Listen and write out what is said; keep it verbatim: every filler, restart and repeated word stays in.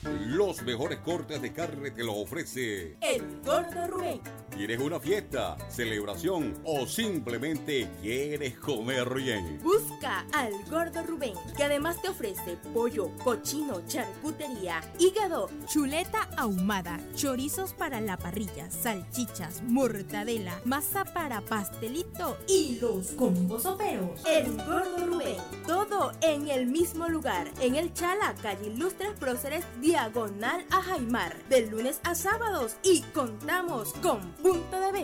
Los mejores cortes de carne te lo ofrece El Gordo Rubén. ¿Quieres una fiesta, celebración o simplemente quieres comer bien? Busca al Gordo Rubén, que además te ofrece pollo, cochino, charcutería, hígado, chuleta ahumada, chorizos para la parrilla, salchichas, mortadela, masa para pastelito y los combos soperos. El Gordo Rubén. Todo en el mismo lugar, en el Chala, calle Ilustres Próceres, diagonal a Jaimar, de lunes a sábados, y contamos con punto de venta.